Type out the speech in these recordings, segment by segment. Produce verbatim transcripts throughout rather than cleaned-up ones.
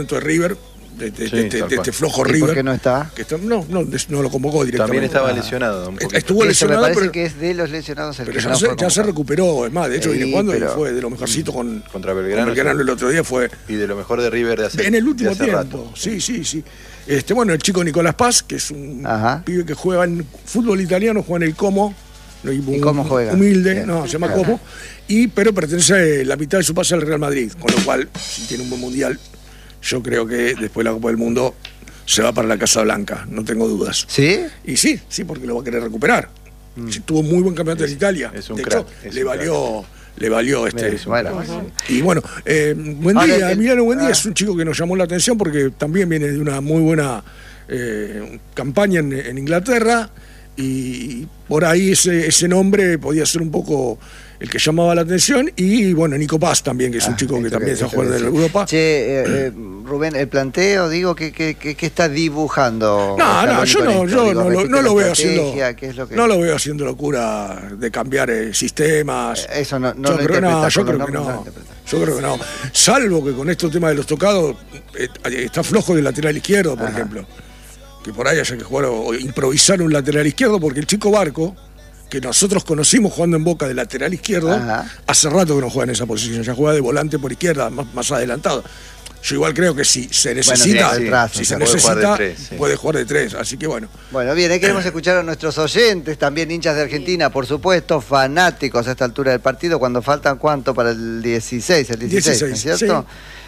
dentro de River, de, de, Sí, de, de, de este flojo River. ¿Por qué no está? Que está no, no, no lo convocó directamente. También estaba Ah. lesionado. Un poquito. Estuvo Eso lesionado, me parece pero, que es de los lesionados el pero que ya, no se, fue ya se convocado. recuperó. Es más, de hecho, Sí, viene jugando pero- y fue de lo mejorcito con, Contra con Belgrano. Belgrano el otro día. Fue Y de lo mejor de River de hace en el último de hace tiempo. rato. Sí, sí, sí. Este, bueno, el chico Nicolás Paz, que es un Ajá. pibe que juega en fútbol italiano, juega en el Como. No, ¿Y cómo juega? Humilde, Bien. no, se llama Claro. Como. Y, pero pertenece la mitad de su pase al Real Madrid. Con lo cual, si tiene un buen mundial, yo creo que después de la Copa del Mundo se va para la Casa Blanca, no tengo dudas. ¿Sí? Y sí, sí, porque lo va a querer recuperar. Sí, tuvo muy buen campeonato en Italia. es un de crack, hecho, es le un valió, le valió este. Es un Bueno, crack, bueno. sí. Y bueno, eh, Buendía, Ahora que- Emiliano Buendía ah. es un chico que nos llamó la atención porque también viene de una muy buena eh, campaña en, en Inglaterra y por ahí ese, ese nombre podía ser un poco el que llamaba la atención. Y bueno, Nico Paz también, que es un Ah, chico que esto también está esto jugando en decía. Europa. Che, eh, eh, Rubén, el planteo, digo, ¿qué, qué, qué, qué está dibujando? No, no, Scaloni yo con no, esto? yo Digo, no, lo- ¿repite no la lo veo haciendo, estrategia? ¿Qué es lo que... no lo veo haciendo locura de cambiar eh, sistemas. Eh, Eso no, no yo lo creo, interpreta, no, yo con los creo que nombres no lo no. interpreta. Yo creo que no. Salvo que con estos temas de los tocados eh, está flojo del lateral izquierdo, por Ajá. ejemplo. Que por ahí haya que jugar o, o improvisar un lateral izquierdo, porque el chico Barco, que nosotros conocimos jugando en Boca de lateral izquierdo, Ajá. hace rato que no juega en esa posición, ya juega de volante por izquierda, más, más adelantado. Yo igual creo que si se necesita, sí, trazo, si se se puede jugar de necesita, tres, sí. puede jugar de tres. Así que bueno. Bueno, bien, ahí queremos escuchar a nuestros oyentes, también hinchas de Argentina, por supuesto, fanáticos a esta altura del partido, cuando faltan cuánto para el dieciséis, el dieciséis, ¿no es dieciséis, cierto?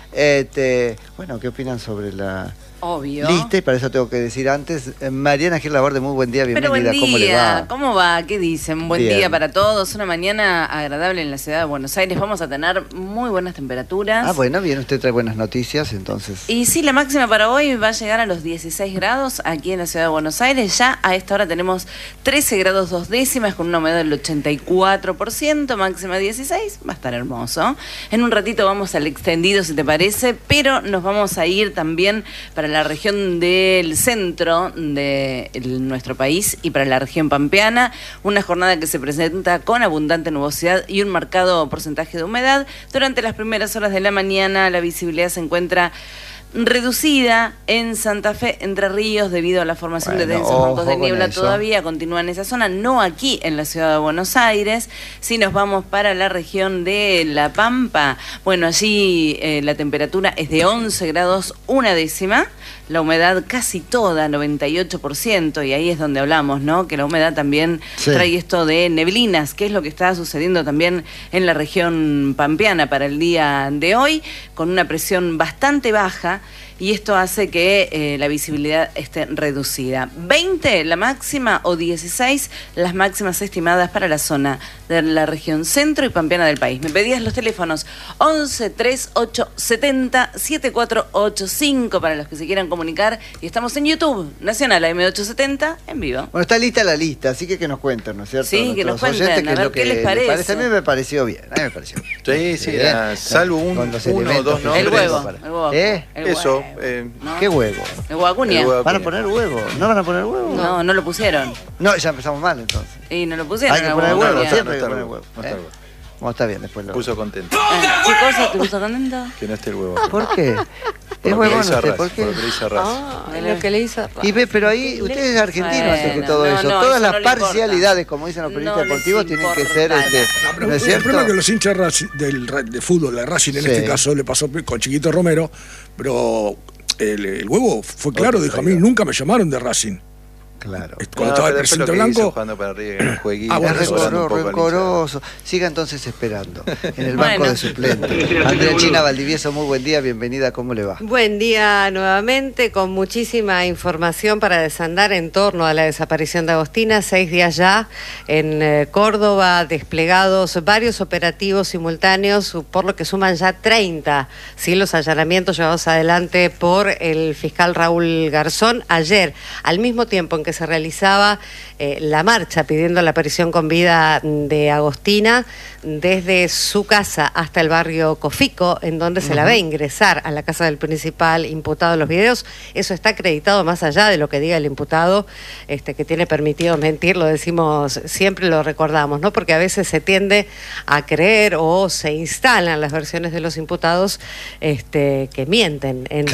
Este, bueno, ¿qué opinan sobre la Obvio. lista? Y para eso tengo que decir antes, eh, Mariana Gil Laborde, muy buen día, bienvenida, Pero buen ¿cómo le día, va? ¿cómo va? ¿Qué dicen? Buen Bien. día para todos, una mañana agradable en la ciudad de Buenos Aires. Vamos a tener muy buenas temperaturas. Ah, bueno, bien, usted trae buenas noticias, entonces. Y sí, la máxima para hoy va a llegar a los dieciséis grados aquí en la ciudad de Buenos Aires. Ya a esta hora tenemos trece grados dos décimas con una humedad del ochenta y cuatro por ciento, máxima dieciséis, va a estar hermoso. En un ratito vamos al extendido, si te parece, pero nos vamos a ir también para la región del centro de el- nuestro país y para la región pampeana. Una jornada que se presenta con abundante nubosidad y un marcado porcentaje de humedad. Durante las primeras horas de la mañana la visibilidad se encuentra reducida en Santa Fe, Entre Ríos, debido a la formación Bueno, de densos ojo bancos de con niebla. eso. Todavía continúa en esa zona, no aquí en la ciudad de Buenos Aires. Si nos vamos para la región de La Pampa, bueno, allí eh, la temperatura es de once grados una décima, la humedad casi toda, noventa y ocho por ciento, y ahí es donde hablamos, ¿no? Que la humedad también Sí. trae esto de neblinas, que es lo que está sucediendo también en la región pampeana para el día de hoy, con una presión bastante baja, y esto hace que eh, la visibilidad esté reducida. veinte la máxima o dieciséis las máximas estimadas para la zona de la región centro y pampeana del país. Me pedías los teléfonos once, treinta y ocho, setenta, setenta y cuatro ochenta y cinco para los que se quieran comunicar, y estamos en YouTube, Nacional A M ochocientos setenta, en vivo. Bueno, está lista la lista, así que que nos cuenten, ¿no es cierto? Sí, que Nuestros nos cuenten, oyentes, a es ver lo qué que les parece. A mí me pareció bien, a mí me pareció bien. Sí, sí, Bien. era, salvo un, Con los uno o elementos dos que- nombres. El huevo, para- el huevo. ¿Eh? El Eso, huevo, eh, ¿no? ¿Qué huevo? El huevo Acuña. El huevo. ¿Van a poner huevo? ¿No van a poner huevo? No, no lo pusieron. No, ya empezamos mal entonces. Y no lo pusieron. Hay que el poner huevo huevo, Acuña. siempre hay que está poner el huevo, huevo. no está ¿eh? el huevo. Bueno, está bien, después lo... Puso contento. Ah, ¿qué cosa te puso contento? Que no esté el huevo. ¿Por qué? Por Es lo que huevo, le hizo no a sé, Racing, ¿por qué? por lo que le hizo a Racing. Ah, lo que le hizo a Y ve, pero ahí usted es argentino Bueno, antes que todo no, eso. no, Todas eso las no le importa. parcialidades, como dicen los periodistas No les deportivos, tienen que ser importa este, nada. Pero ¿no es el cierto? problema es que los hinchas Racing- del, Ra- de fútbol de Racing, en Sí. este caso, le pasó con Chiquito Romero, pero el, el huevo fue claro, Otro dijo, a mí traidor. nunca me llamaron de Racing. Claro. Cuando No, estaba el pero después lo presidente que hizo Blanco, jugando para arriba, en el jueguito, Ah, bueno, Es eso recordando rencoroso, un poco al hincha. rencoroso. Siga entonces esperando en el banco Bueno. de suplentes. Andrea China Valdivieso, muy buen día, bienvenida, ¿cómo le va? Buen día nuevamente, con muchísima información para desandar en torno a la desaparición de Agostina. Seis días ya en eh, Córdoba, desplegados varios operativos simultáneos, por lo que suman ya treinta, ¿sí? Los allanamientos llevados adelante por el fiscal Raúl Garzón ayer, al mismo tiempo en que se realizaba eh, la marcha pidiendo la aparición con vida de Agostina, desde su casa hasta el barrio Cofico, en donde se la ve ingresar a la casa del principal imputado en los videos. Eso está acreditado más allá de lo que diga el imputado, este, que tiene permitido mentir, lo decimos siempre, lo recordamos, ¿no? Porque a veces se tiende a creer o se instalan las versiones de los imputados este, que mienten en